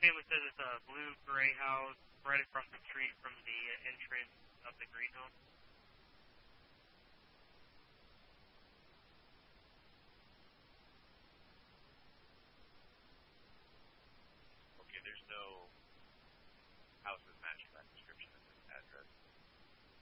family says it's a blue gray house right across the street from the entrance of the greenhouse. Okay, there's no houses in that